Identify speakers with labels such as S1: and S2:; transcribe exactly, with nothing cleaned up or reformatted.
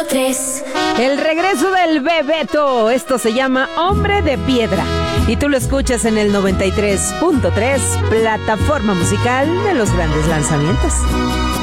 S1: tres.
S2: El regreso del Bebeto. Esto se llama Hombre de Piedra. Y tú lo escuchas en el noventa y tres punto tres, plataforma musical de los grandes lanzamientos.